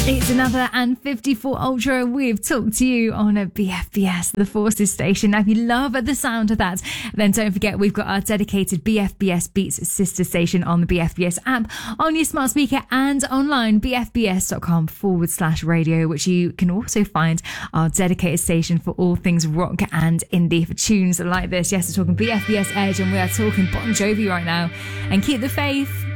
It's another and 54 Ultra. We've talked to you on a BFBS, the Forces station. Now, if you love the sound of that, then don't forget we've got our dedicated BFBS Beats sister station on the BFBS app, on your smart speaker and online, bfbs.com/radio, which you can also find our dedicated station for all things rock and indie for tunes like this. Yes, we're talking BFBS Edge and we are talking Bon Jovi right now. And keep the faith.